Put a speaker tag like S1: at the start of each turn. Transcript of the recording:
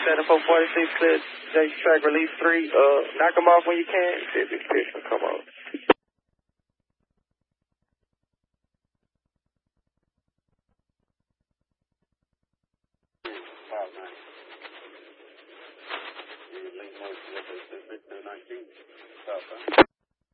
S1: 7446, clear J track release 3. Knock them off when you can. See if this pitch will come on. Link motion, 19.